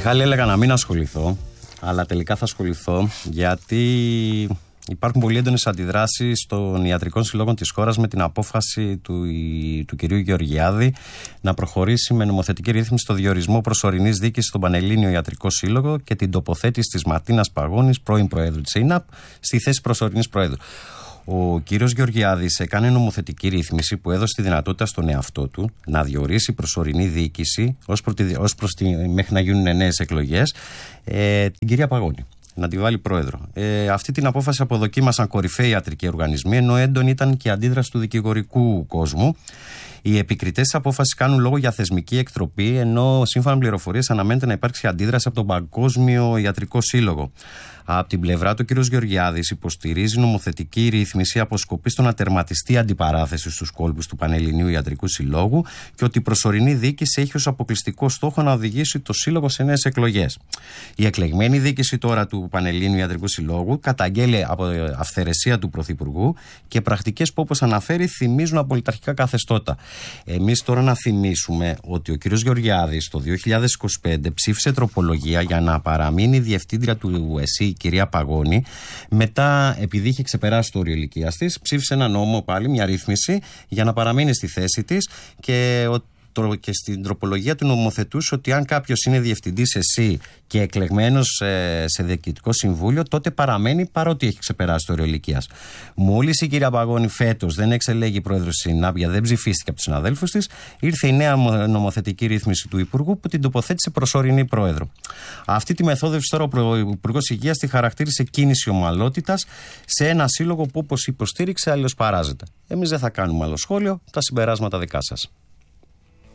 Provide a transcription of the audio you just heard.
Μιχάλη, έλεγα να μην ασχοληθώ, αλλά τελικά θα ασχοληθώ, γιατί υπάρχουν πολύ έντονες αντιδράσεις των ιατρικών συλλόγων της χώρας με την απόφαση του κυρίου Γεωργιάδη να προχωρήσει με νομοθετική ρύθμιση στο διορισμό προσωρινής δίκης στον Πανελλήνιο Ιατρικό Σύλλογο και την τοποθέτηση της Ματίνας Παγώνης, πρώην Προέδρου της ΕΙΝΑΠ, στη θέση προσωρινής Προέδρου. Ο κύριος Γεωργιάδης έκανε νομοθετική ρύθμιση που έδωσε τη δυνατότητα στον εαυτό του να διορίσει προσωρινή διοίκηση μέχρι να γίνουν νέες εκλογές την κυρία Παγώνη, να τη βάλει πρόεδρο. Αυτή την απόφαση αποδοκίμασαν κορυφαίοι ιατρικοί οργανισμοί, ενώ έντονη ήταν και η αντίδραση του δικηγορικού κόσμου. Οι επικριτές της απόφασης κάνουν λόγο για θεσμική εκτροπή, ενώ σύμφωνα με πληροφορίες αναμένεται να υπάρξει αντίδραση από τον Παγκόσμιο Ιατρικό Σύλλογο. Από την πλευρά του, ο κ. Γεωργιάδης υποστηρίζει νομοθετική ρύθμιση, αποσκοπεί στο να τερματιστεί αντιπαράθεση στους κόλπους του Πανελληνίου Ιατρικού Συλλόγου και ότι η προσωρινή δίκηση έχει ως αποκλειστικό στόχο να οδηγήσει το Σύλλογο σε νέες εκλογές. Η εκλεγμένη δίκηση τώρα του Πανελληνίου Ιατρικού Συλλόγου καταγγέλει από αυθαιρεσία του Πρωθυπουργού και πρακτικές που, όπως αναφέρει, θυμίζουν απολυταρχικά καθεστώτα. Εμείς τώρα να θυμίσουμε ότι ο κ. Γεωργιάδης το 2025 ψήφισε τροπολογία για να παραμείνει διευθύντρια του ΕΣΥ η κυρία Παγώνη. Μετά, επειδή είχε ξεπεράσει το όριο ηλικίας της, ψήφισε ένα νόμο πάλι, μια ρύθμιση, για να παραμείνει στη θέση της και στην τροπολογία του νομοθετούσε ότι αν κάποιος είναι διευθυντής ΕΣΥ και εκλεγμένος σε διοικητικό συμβούλιο, τότε παραμένει παρότι έχει ξεπεράσει το όριο ηλικίας. Μόλις η κυρία Παγώνη φέτος δεν εξελέγει πρόεδρος της ΕΙΝΑΠ, δεν ψηφίστηκε από τους συναδέλφους της, ήρθε η νέα νομοθετική ρύθμιση του Υπουργού που την τοποθέτησε προσωρινή πρόεδρο. Αυτή τη μεθόδευση τώρα ο Υπουργός Υγείας τη χαρακτήρισε κίνηση ομαλότητας σε ένα σύλλογο που, όπως υποστήριξε, αλλιώς παράζεται. Εμείς δεν θα κάνουμε άλλο σχόλιο, τα συμπεράσματα δικά σας.